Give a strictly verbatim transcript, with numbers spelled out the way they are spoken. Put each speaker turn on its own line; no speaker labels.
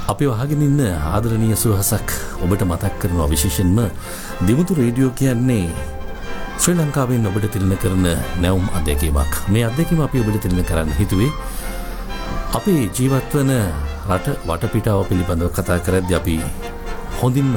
අපි වහගෙන ඉන්න ආදරණීය සුවහසක් ඔබට මතක් කරනවා. විශේෂයෙන්ම දිමුතු රේඩියෝ කියන්නේ ශ්‍රී ලංකාවෙන් ඔබට තිරණ කරන නැවුම් අත්දැකීමක්. මේ අත්දැකීම අපි ඔබට තිරණ කරන්න හිතුවේ අපි ජීවත් වන රට වටපිටාව පිළිබඳව කතා කරද්දී අපි හොඳින්